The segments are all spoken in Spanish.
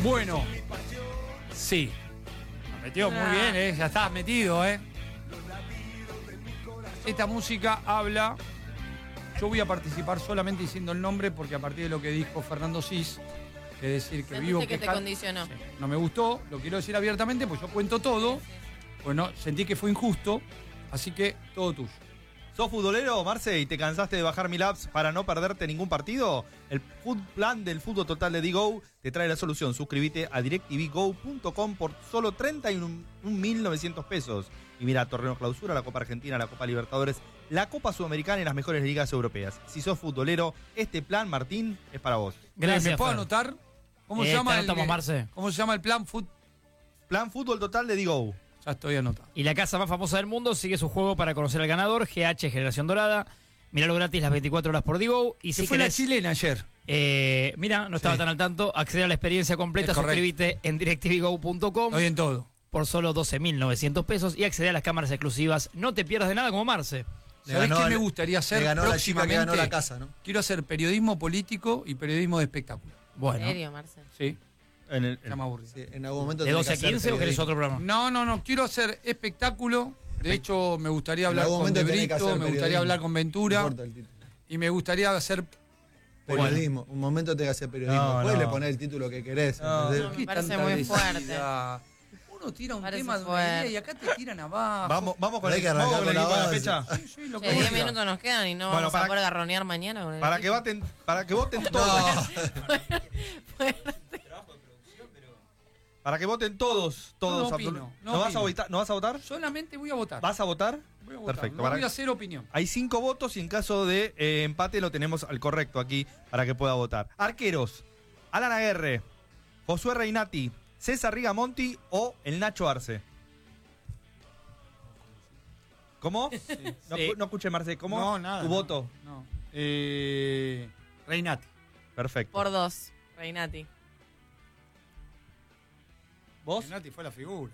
Bueno, sí. Me metió muy bien, ya estás metido, Esta música habla. Yo voy a participar solamente diciendo el nombre porque a partir de lo que dijo Fernando Cis, es decir, que vivo que te condicionó. Sí, no me gustó, lo quiero decir abiertamente, pues yo cuento todo. Bueno, sentí que fue injusto, así que todo tuyo. ¿Sos futbolero, Marce, y te cansaste de bajar 1000 apps para no perderte ningún partido? El plan del fútbol total de Digo te trae la solución. Suscríbete a directvgo.com por solo 31.900 pesos. Y mira, torneo clausura, la Copa Argentina, la Copa Libertadores, la Copa Sudamericana y las mejores ligas europeas. Si sos futbolero, este plan, Martín, es para vos. Gracias, ¿me puedo anotar? ¿Cómo se llama Marce. ¿Cómo se llama el plan? Plan fútbol total de Digo. Ya estoy anotado. Y la casa más famosa del mundo sigue su juego para conocer al ganador, GH Generación Dorada. Miralo gratis las 24 horas por Digo. Y si fue la querés, chilena ayer. Mira, no estaba tan al tanto. Acceder a la experiencia completa, suscríbete en directvgo.com. Hoy en todo. Por solo 12.900 pesos y acceder a las cámaras exclusivas. No te pierdas de nada como Marce. ¿Sabés qué me gustaría hacer? Le ganó próximamente? La chica que ganó la casa, ¿no? Quiero hacer periodismo político y periodismo de espectáculo. Bueno. ¿En serio, Marce? Sí. Ya me aburrí. Sí, en algún momento ¿De 12 a 15 o querés otro programa? No. Quiero hacer espectáculo. De hecho, me gustaría hablar con De Brito, me gustaría hablar con Ventura. Y me gustaría hacer periodismo. Un momento te que hacer periodismo. Después le ponés el título que querés. Me parece muy fuerte. Uno tira un Parece tema de una idea y acá te tiran abajo. Vamos con el equipo de la fecha. Sí, 10 minutos nos quedan y no vamos a poder garronear mañana con el para que voten todos. Para que voten todos. No opino, ¿No vas a votar? Solamente voy a votar. ¿Vas a votar? Voy a votar. Perfecto. No voy a hacer opinión. Hay 5 votos y en caso de empate lo tenemos al correcto aquí para que pueda votar. Arqueros: Alan Aguerre, Josué Reinati, César Rigamonti o el Nacho Arce. ¿Cómo? Sí. No escuché, Marce. ¿Cómo? No, nada. ¿Tu voto? No. Reinati. Perfecto. Por 2, Reinati. ¿Vos? Reinati fue la figura.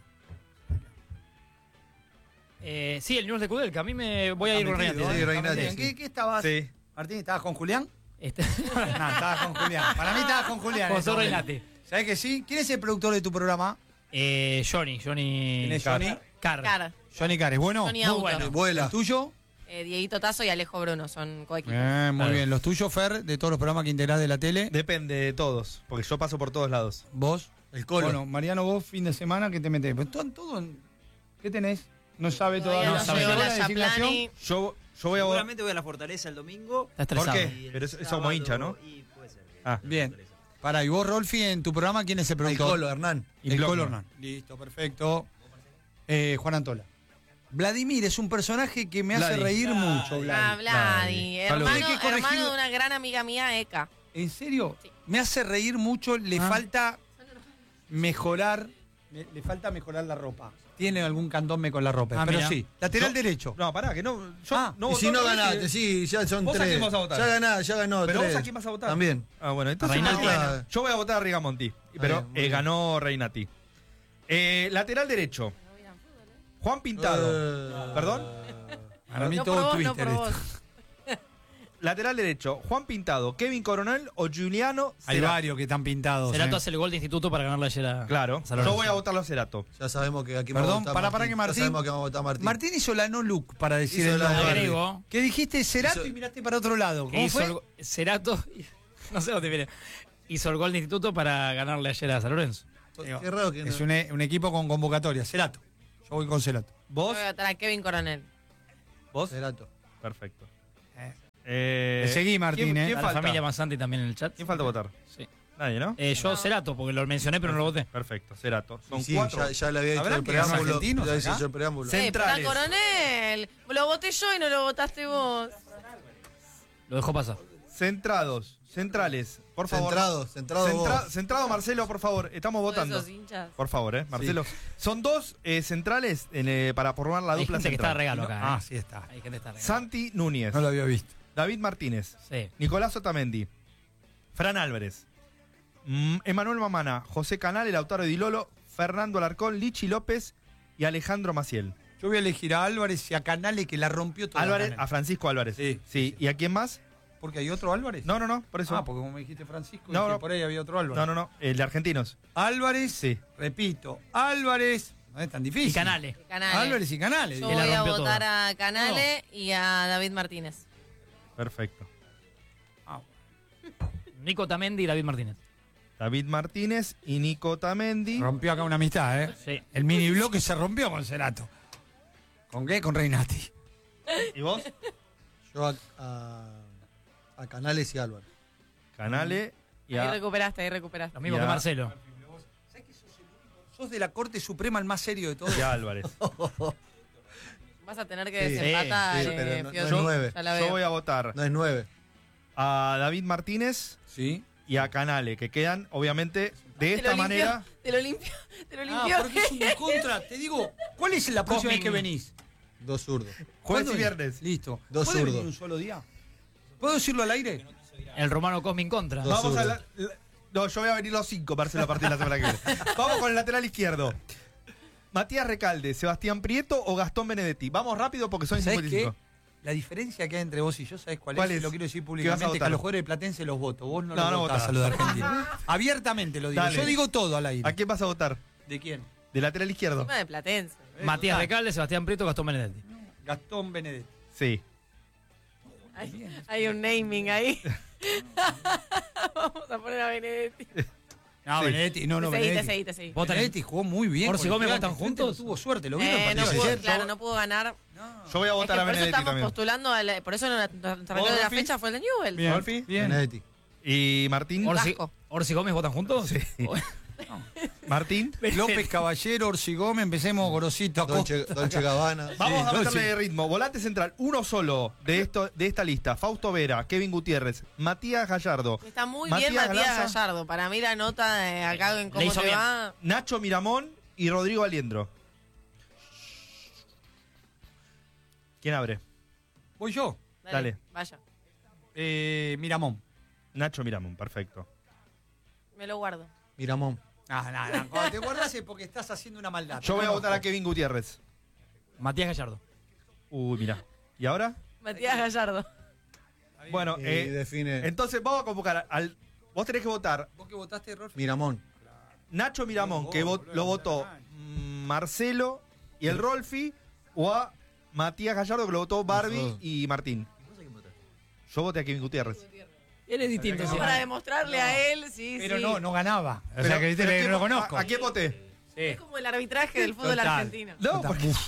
Sí, el News de Kudelka. A mí me voy a ir con Reinati. Sí, Reinati. ¿En qué estabas? Sí. Martín, ¿estabas con Julián? No, estabas con Julián. Para mí estabas con Julián. José Reinati. ¿Sabés que sí? ¿Quién es el productor de tu programa? Johnny. ¿Quién es Johnny? Carr. Johnny Carr, ¿es bueno? Johnny Muy Auto. bueno. Vuela. ¿El tuyo? Dieguito Tazo y Alejo Bruno son coequipos. Muy bien. ¿Los tuyos, Fer, de todos los programas que integrás de la tele? Depende de todos, porque yo paso por todos lados. ¿Vos? El Colo. Bueno, Mariano, vos fin de semana, ¿qué te metés? Pues todo ¿qué tenés? No sabe Todavía todavía. no llegó la designación. Chaplani. Yo voy a votar. Seguramente voy a la Fortaleza el domingo. Está ¿Por estresado. qué? Pero eso como hincha, ¿no? Y puede ser. Bien. Pará, y vos, Rolfi, en tu programa, ¿quién es el El productor? Colo, Hernán. El Colo Hernán. Listo, perfecto. Juan Antola. Vladimir es un personaje que me hace Vladi. reír mucho, Vladi. Vladi. Saludos. Hay que Hermano corregirlo. de una gran amiga mía, Eka. ¿En serio? Sí. Me hace reír mucho, le falta mejorar. Le falta mejorar la ropa. Tiene algún candome con la ropa, pero mira. sí. Lateral derecho. No, pará, que no. Y si no ganaste, sí, ya son ¿Vos a 3. quién vas a votar? Ya ganó. ¿Pero 3. vos a quién vas a votar? También. Ah, bueno, entonces Reinati. yo voy a votar a Rigamonti, pero muy bien. ganó Reinati. Lateral derecho: Juan Pintado. ¿Perdón? Para mí No todo por vos, Twitter no por esto. vos. Lateral derecho: Juan Pintado, Kevin Coronel o Juliano Hay Cerato. varios que están pintados. Cerato hace el gol de instituto para ganarle ayer a Claro, San Lorenzo. yo voy a votarlo a Cerato. Ya sabemos que aquí Perdón, vamos a votar para Martín. que Martín. Ya sabemos que vamos a votar Martín. Martín hizo la no look para decir Hizo el la nombre. agrego. ¿Qué dijiste? Cerato Hizo- y miraste para otro lado. Que ¿Cómo hizo fue? Cerato, no sé dónde viene. Hizo el gol de instituto para ganarle ayer a San Lorenzo. Qué raro que no. Es un equipo con convocatoria. Cerato. Yo voy con Cerato. Yo ¿Vos? voy a votar a Kevin Coronel. ¿Vos? Cerato. Perfecto. Te seguí, Martín, ¿quién A la falta? familia Masanti también en el chat. ¿Quién falta votar? Sí. Nadie, ¿no? Yo Cerato, porque lo mencioné pero no lo voté. Perfecto, Cerato. Son Sí, 4. ya le había dicho ¿Habrá el que ser preámbulo. argentinos Ya había acá? dicho el preámbulo. Sí. Para Centrales. Coronel. Lo voté yo y no lo votaste vos. Lo dejó pasar. Centrales, por favor. Centrado vos. Centrado, Marcelo, por favor. Estamos Todos votando. esos hinchas. Por favor, Marcelo. Son 2 centrales para formar la Hay dupla gente que está de central. regalo acá. Ah, sí está. Hay gente que está de regalo. Santi Núñez, No lo había visto. David Martínez, Sí. Nicolás Otamendi, Fran Álvarez, Emanuel Mamana, José Canal, Lautaro Di Lolo, Fernando Alarcón, Lichi López y Alejandro Maciel. Yo voy a elegir a Álvarez y a Canales que la rompió toda. Álvarez, Canales. a Francisco Álvarez. Sí. ¿Y a quién más? ¿Porque hay otro Álvarez? No, por eso. Porque como me dijiste Francisco, No, dije, no. por ahí había otro Álvarez. No, el de Argentinos. Álvarez, Sí. repito, Álvarez, no es tan difícil. Y Canales. Canales. Álvarez y Canales. Yo Y la voy a rompió votar toda. a Canales y a David Martínez. Perfecto. Ah, Nico Tamendi y David Martínez. David Martínez y Nico Tamendi. rompió acá una amistad, ¿eh? Sí. El mini bloque se rompió con Cerato. ¿Con qué? Con Reinati. ¿Y vos? Yo a Canales y Álvaro. Canales y Ahí a... recuperaste. Lo mismo Ya. que Marcelo. Sos de la Corte Suprema el más serio de todos. y a Álvarez. Vas a tener que Sí, desempatar, sí, pero no Fiori. es 9. Ya la Yo veo. voy a votar No es 9. a David Martínez Sí. y a Canales, que quedan, obviamente, de esta manera. Te lo limpio. Porque es un contra. Te digo, ¿cuál es la próxima vez que venís? 2 zurdos. Jueves ¿Cuándo y es? viernes. Listo. Dos ¿Puede venir zurdos. un solo día? ¿Puedo decirlo al aire? El romano Cosmin contra. Dos Vamos a zurdos. No, yo voy a venir los 5, Marcelo, a partir de la semana que viene. Vamos con el lateral izquierdo. Matías Recalde, Sebastián Prieto o Gastón Benedetti. Vamos rápido porque son ¿Sabés 55. qué? La diferencia que hay entre vos y yo, ¿sabés cuál ¿Cuál es? es? Lo quiero decir ¿Qué vas a públicamente, que votar? a los jugadores de Platense los voto. Vos no No, los no votás votás. a los de Argentina. Abiertamente lo digo. Dale. Yo digo todo al aire. ¿A quién vas a votar? ¿De quién? De lateral izquierdo. Encima de Platense. Matías Recalde, Sebastián Prieto, Gastón Benedetti. Gastón Benedetti. Sí. Hay un naming ahí. Vamos a poner a Benedetti. No, Sí. Benedetti, no, Benedetti. Seguite. Votan en- Benedetti jugó muy bien. Orsi con Gómez Estudiantes. votan juntos. No tuvo suerte, lo vieron el No partido pudo, ayer. claro, no pudo ganar. Yo voy a Es que votar a por eso Benedetti estamos también. postulando, por eso en el arreglo de la Rolfi? fecha fue el de Newell. Bien, Rolfi? bien. Benedetti. ¿Y Martín? Orsi Gómez votan juntos. Sí. Martín. López Caballero, Orsi Gómez, empecemos Gorosito Acosta. Dolce Gabbana. Vamos a no, meterle sí. de ritmo. Volante central, uno solo de esta lista. Fausto Vera, Kevin Gutiérrez, Matías Gallardo, Está muy Matías bien Matías Galarza. Gallardo. Para mí la nota acá en Le cómo hizo te bien. va. Nacho Miramón y Rodrigo Aliendro. ¿Quién abre? Voy yo. Dale. Vaya, Miramón. Nacho Miramón, perfecto. me lo guardo. Miramón. No. Cuando te guardas es porque estás haciendo una maldad. Yo voy a votar a Kevin Gutiérrez. Matías Gallardo. Uy, mira. ¿Y ahora? Matías Gallardo. Bueno, Y define entonces vamos a convocar al... Vos tenés que votar ¿Vos que votaste, Rolfi? Miramón. Nacho Miramón, que boludo, lo votó boludo. Marcelo y el Rolfi, o a Matías Gallardo, que lo votó Barbie Nosotros. y Martín. Yo voté a Kevin Gutiérrez. Él es distinto. No, sí. Para demostrarle a él, sí, Pero sí. no ganaba. O Pero- sea que viste, pero no ¿quién- lo conozco. ¿A quién voté? Es como el arbitraje del fútbol Total. argentino. No, Total. porque...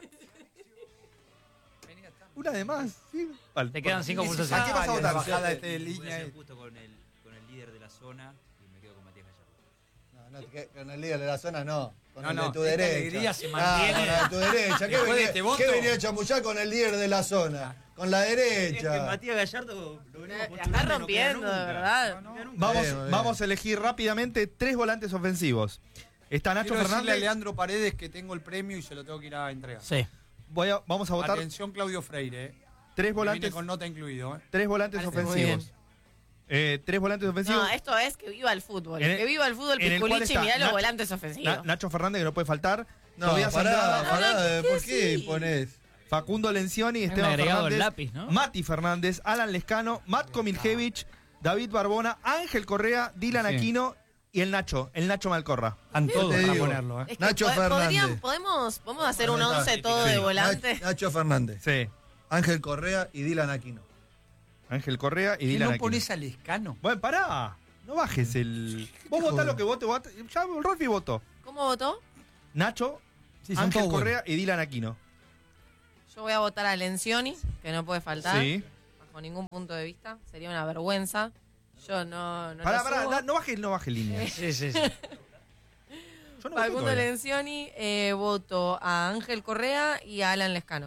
Una de más, sí. Vale. Te quedan 5 ¿A pulsaciones. quién vas a La votar? bajada de Voy a línea. ser justo con el líder de la zona y me quedo con Matías Gallardo. No, con el líder de la zona no. Con No, el no, de tu esta derecha. alegría se Ah, mantiene. con el de tu derecha. ¿Qué Después de venía, este voto. ¿qué venía a chamullar con el líder de la zona? Con la Es que derecha. Matías Gallardo lo venimos La postulando está y no rompiendo, queda de nunca. verdad. No queda nunca. Vamos, Bien, bien. vamos a elegir rápidamente 3 volantes ofensivos. Está Nacho Quiero decirle a Fernández. Leandro Paredes que tengo el premio y se lo tengo que ir a entregar. Sí. Vamos a votar Atención, Claudio Freire. 3 Viene volantes, con nota incluido. 3 volantes Parece muy ofensivos. 3 volantes ofensivos. No, esto es que viva el fútbol. En el- que viva el fútbol en el cual Pisculichi y está mirá los Nacho- volantes ofensivos. Nacho Fernández, que no puede faltar. No, Tobias pará, Andrada, pará. ¿qué ¿Por qué sí? ponés? Facundo Lencioni, Me Esteban agregado el Fernández, lápiz, ¿no? Mati Fernández, Alan Lescano, Matko Miljevic, David Barbona, Ángel Correa, Dylan Sí. Aquino y el Nacho Malcorra. Están todos te para digo? ponerlo. Es que Nacho Fernández. ¿Podemos hacer un 11 todo Sí. de volante? Nacho Fernández, Sí. Ángel Correa y Dylan Aquino. Ángel Correa y ¿Y Dylan no Aquino. pones a Lescano? Bueno, pará. No bajes el... Vos votás lo que vote. Ya el Rolfi votó. ¿Cómo votó? Nacho, Sí, son Ángel todos Correa y Dylan Aquino. Yo voy a votar a Lencioni, que no puede faltar. Sí. Bajo ningún punto de vista. Sería una vergüenza. Yo no lo Pará, subo. no bajes línea. Sí, sí, sí. Yo no voté Facundo todavía. Lencioni, voto a Ángel Correa y a Alan Lescano.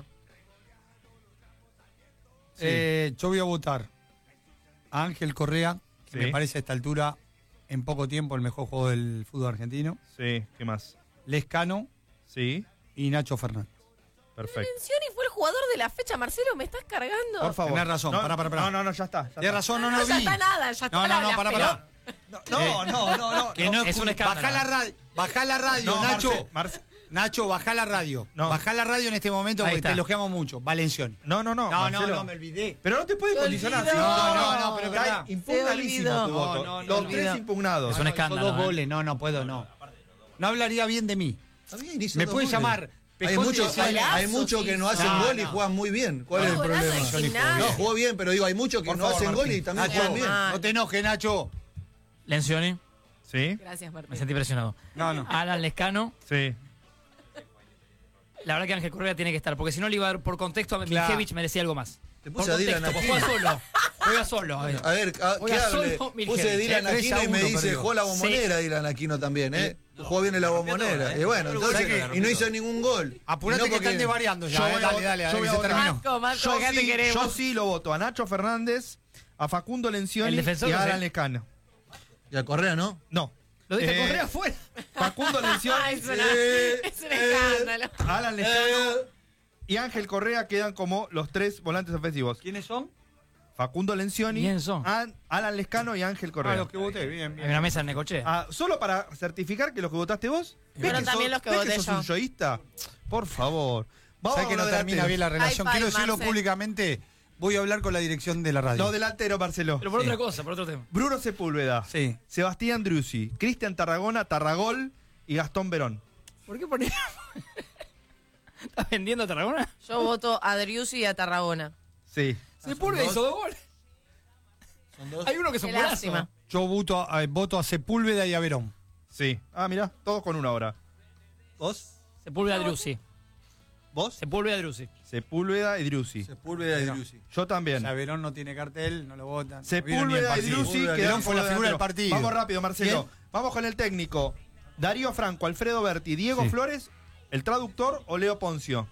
Yo voy a votar a Ángel Correa, que Sí. me parece a esta altura, en poco tiempo, el mejor juego del fútbol argentino. Sí, ¿qué más? Lescano Sí, y Nacho Fernández. perfecto. Lencioni fue el jugador de la fecha. Marcelo, ¿me estás cargando? Por favor. Tenés razón, No, pará. No, ya está. Tienes razón, no No, lo ya vi. está nada, ya está No, las pará. pelotas. No. Que no, es un escándalo. Bajá la radio, Nacho, bajá la radio. No. Bajá la radio en este momento Ahí porque está. te elogiamos mucho. Valencioni. No, Marcelo. me olvidé. Pero no te puedes condicionar. olvidó. ¿sí? No, pero es verdad. Se Impugnadísimo olvidó. tu voto. No, Los se tres olvidó. impugnados. Es un escándalo, Son 2 ¿eh? goles. No puedo, no. No hablaría bien de mí. Está bien, hizo Me 2 puede goles. llamar. Hay Pejote muchos y decirle- hay muchos que no hacen No, gol y no. juegan muy bien. ¿Cuál es el Golazo problema? de gimnasia. No, jugó bien, pero digo, hay muchos que Por no favor, hacen gol Martín. y también Nacho, juegan bien. no te enojes, Nacho. Lencioni, Sí, Gracias, Martín. me sentí presionado. No. Alan Lescano. sí. La verdad que Ángel Correa tiene que estar, porque si no le iba a dar por contexto, Claro. Milicevic merecía algo más. Te Por puse a Dylan contexto, pues Aquino. juega solo. Juega solo. A ver. A ver, Juega ¿qué hable? solo Puse Miljevic, Dylan 3 Aquino a y me 1 dice, perdió. jugó la bombonera Dylan Aquino también, ¿eh? Jugó bien en la bombonera. Y bueno, entonces, y no hizo ningún gol. Apurate Y no que porque- están desvariando ya. Yo voy a Dale, votar- dale, yo dale, voy que a se votar. terminó. Marco, acá te queremos. Yo sí lo voto a Nacho Fernández, a Facundo Lencioni El defensor y a no sé. Alan Lescano. Y a Correa, ¿no? No. Lo deja Eh, Correa afuera. Facundo Ah, Lencioni, es un escándalo. Alan Lescano y Ángel Correa quedan como los 3 volantes ofensivos. ¿Quiénes son? Facundo Lencioni, ¿Quién son? Alan Lescano y Ángel Correa. Los que voté. Bien, Hay una mesa en Necochea. Ah, solo para certificar que los que votaste vos. Fueron también los que ¿ves voté sos yo. un yoísta? Por favor. Vamos ¿Sabes que a no los termina delanteros. bien la relación? High five, Quiero decirlo Marce. públicamente. Voy a hablar con la dirección de la radio. Los delanteros, Marcelo. Pero por Sí. otra cosa, por otro tema. Bruno Sepúlveda, Sí. Sebastián Driussi, Cristian Tarragona, Tarragol y Gastón Verón. ¿Por qué ponía? ¿Estás vendiendo a Tarragona? Yo voto a Driussi y a Tarragona. Sí. Sepúlveda hizo 2 goles. Son dos. Hay uno que es un Qué golazo. lástima. Yo voto a Sepúlveda y a Verón. Sí. Ah, mirá, todos con uno ahora. ¿Vos? Sepúlveda Driussi. ¿Vos? Sepúlveda Driussi. Sepúlveda y Driussi. Sepúlveda y Driussi. Yo también. O sea, Verón no tiene cartel, no lo votan. Sepúlveda y Driussi Sepúlveda y quedan Verón fue la como figura del delanteros. partido. Vamos rápido, Marcelo. ¿Quién? Vamos con el técnico. Darío Franco, Alfredo Berti, Diego Sí. Flores, el traductor o Leo Poncio.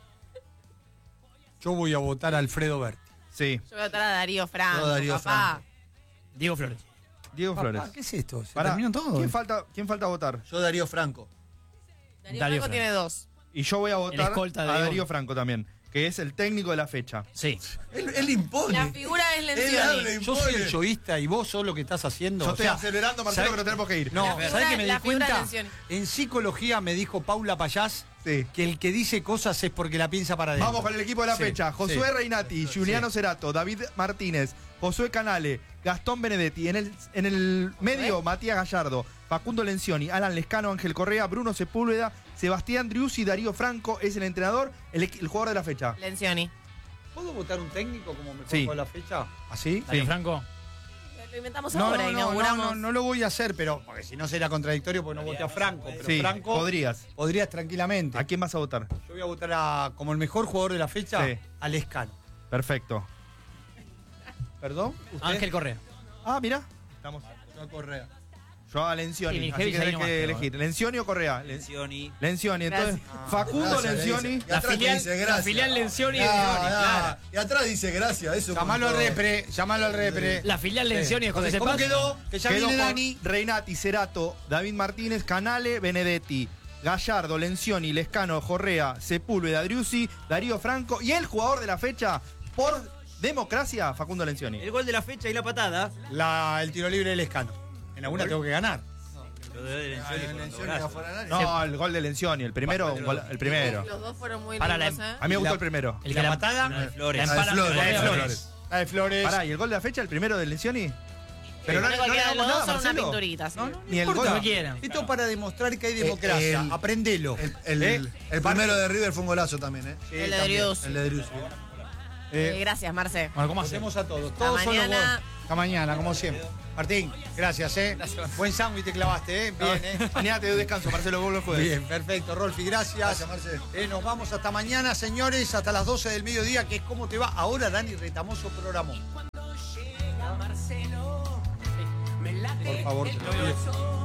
Yo voy a votar a Alfredo Berti. Sí, Yo voy a votar a Darío Franco, Yo, Darío papá. Diego Flores. Diego Flores. ¿Qué es esto? ¿Se Pará, terminó todo? ¿Quién falta votar? Yo Darío Franco. Darío Darío Franco Franco. tiene 2. Y yo voy a votar escolta de a Diego. Darío Franco también, que es el técnico de la fecha. Sí. Él impone. La figura es Él Lencioni. habla, Yo soy el impone. yoísta y vos sos lo que estás haciendo. Yo O estoy sea, acelerando, Marcelo, ¿sabés- pero tenemos que ir. No, La figura- ¿sabés qué me di la figura cuenta? Lencioni. En psicología me dijo Paula Payás Sí. que el que dice cosas es porque la piensa para adentro. Vamos con el equipo de la Sí, fecha. Josué sí. Reinati, Juliano Cerato, David Martínez, Josué Canale, Gastón Benedetti. En el medio, Matías Gallardo, Facundo Lencioni, Alan Lescano, Ángel Correa, Bruno Sepúlveda, Sebastián Driussi, Darío Franco es el entrenador, el jugador de la fecha. Lencioni. ¿Puedo votar un técnico como mejor Sí. jugador de la fecha? ¿Así? Darío Franco. Lo inventamos No, ahora, no, no, inauguramos. no lo voy a hacer, pero porque si no será contradictorio porque no voté a Franco. Pero Sí, Franco podrías. podrías tranquilamente. ¿A quién vas a votar? Yo voy a votar como el mejor jugador de la fecha Sí. a Lescano. Perfecto. ¿Perdón? ¿Usted? Ángel Correa. Ah, mira. Estamos. Yo a Correa. Yo a Lencioni. Sí, así que Miljevic ahí tenés nomás, que pero- elegir. ¿Lencioni o Correa? Lencioni. Lencioni. Entonces, Gracias. Facundo Gracias, le Lencioni. dice. Y atrás te dice la gracias. filial Lencioni de Ah, Lencioni, ah, claro. Y atrás dice gracias. Eso Llamalo al con todo. repre, llamalo al repre. La filial Lencioni de José ¿Cómo Cepaz. quedó? Que ya Quedó viene con Dani. Reinati, Cerato, David Martínez, Canale, Benedetti, Gallardo, Lencioni, Lescano, Correa, Sepúlveda, Driussi, Darío Franco y el jugador de la fecha por democracia, Facundo Lencioni. El gol de la fecha y la patada. El tiro libre del Lescano. En alguna tengo que ganar. Lo de Lencioni por Lencioni golazo. afuera del área. No, el gol de Lencioni, el primero. El primero. Los dos fueron muy Para lindos, la- ¿eh? A mí me gustó La- el primero. El ¿La que patada? La de Flores. La La de empala- Flores. la de La de Flores. La de Flores. Pará, ¿y el gol de la fecha, el primero de Lencioni? Pero no, Lo no único le que damos los nada, dos son una Marcelo. pinturita. sí. Ni el importa. gol. No quieran. Esto para demostrar que hay democracia. el- Aprendelo. El primero de River fue un golazo también, ¿eh? El de Driussi. El de Driussi. Gracias, Marce. Bueno, ¿cómo hacemos? Hacemos a todos. Todos son los mañana. buenos. Hasta mañana, como siempre. Martín, gracias, Buen sándwich te clavaste, Bien, Mañana te doy descanso, Marcelo, vos lo jueves. Bien, perfecto, Rolfi, gracias. Gracias, Marce. Nos vamos hasta mañana, señores, hasta las 12 del mediodía, que es cómo te va. Ahora Dani Retamoso programó. Por favor, te lo pido.